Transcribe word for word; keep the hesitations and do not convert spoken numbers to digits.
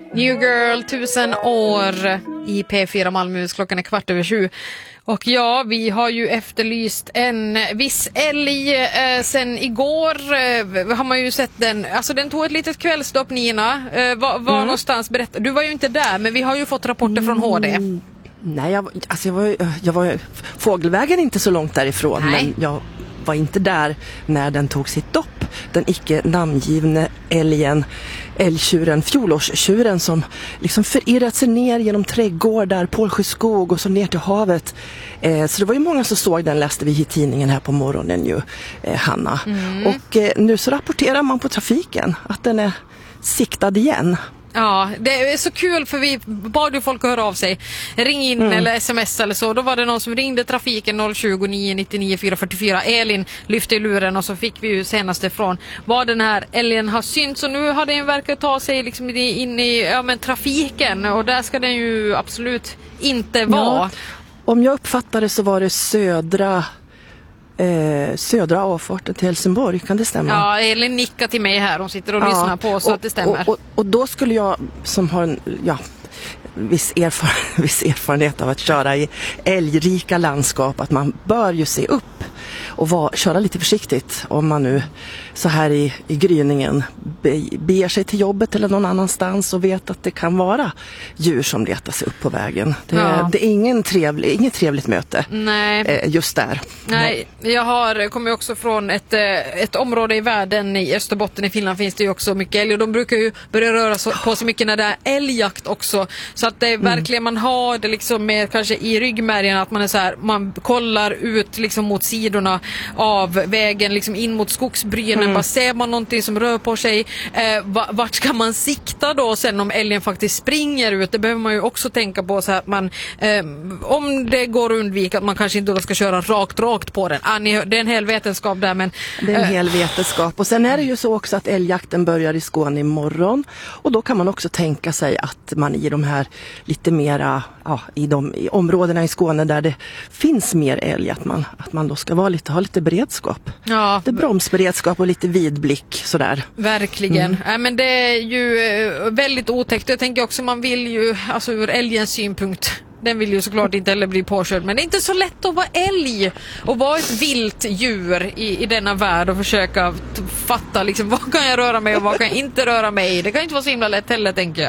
New Girl, tusen år i P fyra Malmöhus. Klockan är kvart över sju. Och ja, vi har ju efterlyst en viss älg eh, sen igår. Eh, har man ju sett den. Alltså den tog ett litet kvällsstopp, Nina. Eh, var var mm. någonstans, berätta. Du var ju inte där, men vi har ju fått rapporter från H D. Mm. Nej, jag, alltså jag var, jag var fågelvägen inte så långt därifrån. Nej. Men jag var inte där när den tog sitt dopp. Den icke namngivne älgen, älgtjuren, fjolårstjuren som liksom förirrat sig ner genom trädgårdar, Pålsjöskog och så ner till havet. Eh, så det var ju många som såg den, läste vi i tidningen här på morgonen ju, eh, Hanna. Mm. Och eh, nu så rapporterar man på trafiken att den är siktad igen. Ja, det är så kul för vi bad ju folk att höra av sig. Ring in mm. eller sms eller så. Då var det någon som ringde trafiken noll tjugo nio nittionio fyra fyrtiofyra. Elin lyfte i luren och så fick vi ju senast ifrån vad den här älgen har synts. Och nu har den verkat ta sig liksom in i ja, men trafiken och där ska den ju absolut inte vara. Ja, om jag uppfattade så var det södra Eh, södra avfarten till Helsingborg, kan det stämma? Ja, Elin nickar till mig här, hon sitter och ja, lyssnar på så och, att det stämmer. Och, och, och då skulle jag, som har en ja, viss, erfaren, viss erfarenhet av att köra i älgrika landskap, att man bör ju se upp och var, köra lite försiktigt om man nu så här i, i gryningen be, beger sig till jobbet eller någon annanstans och vet att det kan vara djur som letar sig upp på vägen. Det, ja. det är ingen trevlig, inget trevligt möte. Nej. Eh, just där. Nej, jag har, kommer också från ett, ett område i världen, i Österbotten i Finland finns det ju också mycket älg och de brukar ju börja röra så, på så mycket när det är älgjakt också. Så att det är verkligen, man har det liksom med kanske i ryggmärgen att man är så här, man kollar ut liksom mot sidorna av vägen liksom in mot skogsbrynen. Mm. Bara ser man någonting som rör på sig, eh, vart ska man sikta då sen om älgen faktiskt springer ut? Det behöver man ju också tänka på så att man eh, om det går att undvika att man kanske inte då ska köra rakt rakt på den. Ah, ni, det är en hel vetenskap där, men det är en hel vetenskap. Och sen är det ju så också att älgjakten börjar i Skåne imorgon och då kan man också tänka sig att man i de här lite mera ja, i de i områdena i Skåne där det finns mer älg, att man, att man då ska vara lite, ha lite beredskap. Ja. Det är bromsberedskap och lite vidblick sådär. Verkligen. Mm. Ja, men det är ju väldigt otäckt. Jag tänker också man vill ju, alltså ur älgens synpunkt, den vill ju såklart inte heller bli påkörd, men det är inte så lätt att vara älg och vara ett vilt djur i, i denna värld och försöka fatta liksom, vad kan jag röra mig och vad kan jag inte röra mig i. Det kan inte vara så himla lätt heller, tänker jag.